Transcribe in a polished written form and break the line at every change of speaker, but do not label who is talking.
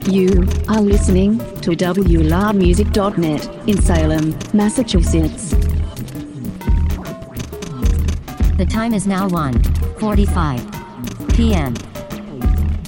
You are listening to wloudmusic.net in Salem, Massachusetts.
The time is now 1:45 p.m.